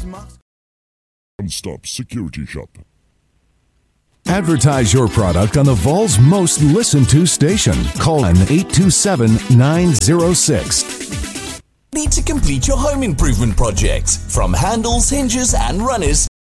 One-stop security shop. Advertise your product on the Vols most listened to station. Call an 827-906. Need to complete your home improvement project? From handles, hinges and runners